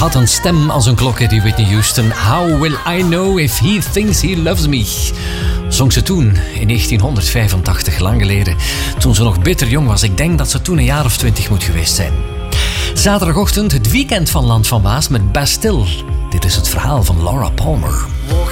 Had een stem als een klok, die Whitney Houston. How will I know if he thinks he loves me? Zong ze toen, in 1985, lang geleden. Toen ze nog bitter jong was. Ik denk dat ze toen een jaar of 20 moet geweest zijn. Zaterdagochtend, het weekend van Land van Waas met Bastille. Dit is het verhaal van Laura Palmer.